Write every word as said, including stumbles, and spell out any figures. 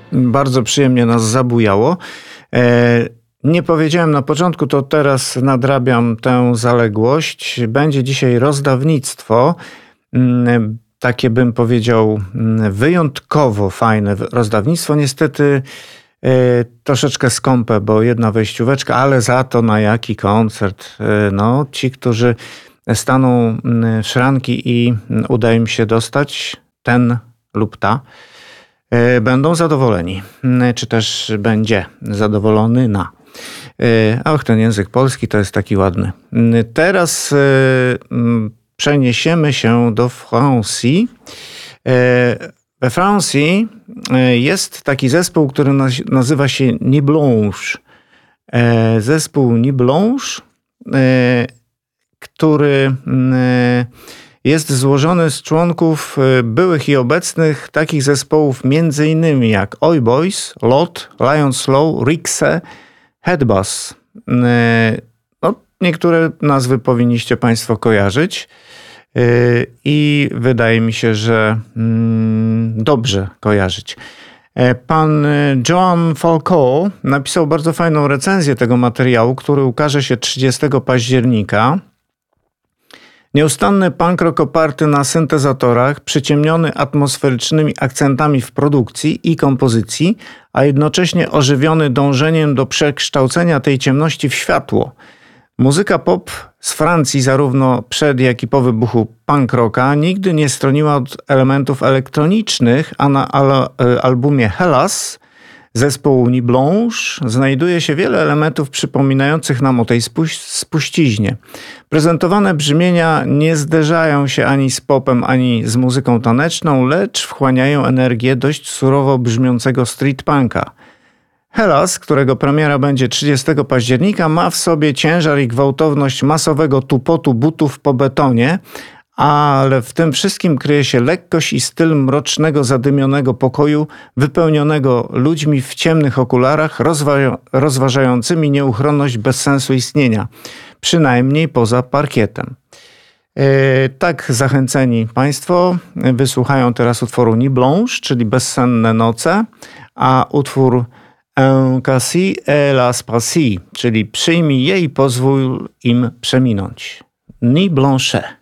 Bardzo przyjemnie nas zabujało. Nie powiedziałem na początku, to teraz nadrabiam tę zaległość. Będzie dzisiaj rozdawnictwo. Takie bym powiedział wyjątkowo fajne rozdawnictwo. Niestety troszeczkę skąpe, bo jedna wejścióweczka, ale za to na jaki koncert. No, ci, którzy staną w szranki i uda im się dostać, ten lub ta, będą zadowoleni. Czy też będzie zadowolony na. Ach, ten język polski to jest taki ładny. Teraz przeniesiemy się do Francji. We Francji jest taki zespół, który nazywa się Nuit Blanche. Zespół Nuit Blanche, który jest złożony z członków byłych i obecnych takich zespołów między innymi jak Oi Boys, Lot, Lion Slow, Rixe, Headbass. No, niektóre nazwy powinniście Państwo kojarzyć i wydaje mi się, że dobrze kojarzyć. Pan Joan Falco napisał bardzo fajną recenzję tego materiału, który ukaże się trzydziestego października. Nieustanny punk rock oparty na syntezatorach, przyciemniony atmosferycznymi akcentami w produkcji i kompozycji, a jednocześnie ożywiony dążeniem do przekształcenia tej ciemności w światło. Muzyka pop z Francji, zarówno przed, jak i po wybuchu punk rocka, nigdy nie stroniła od elementów elektronicznych, a na al- albumie Hellas zespołu Nuit Blanche znajduje się wiele elementów przypominających nam o tej spuś- spuściźnie. Prezentowane brzmienia nie zderzają się ani z popem, ani z muzyką taneczną, lecz wchłaniają energię dość surowo brzmiącego street punka. Hellas, którego premiera będzie trzydziestego października, ma w sobie ciężar i gwałtowność masowego tupotu butów po betonie, ale w tym wszystkim kryje się lekkość i styl mrocznego, zadymionego pokoju, wypełnionego ludźmi w ciemnych okularach, rozwa- rozważającymi nieuchronność bezsensu istnienia, przynajmniej poza parkietem. Yy, tak zachęceni Państwo wysłuchają teraz utworu Nuit Blanche, czyli Bezsenne noce, a utwór Un cassis et las passis, czyli przyjmij je i pozwól im przeminąć. Nuit Blanche.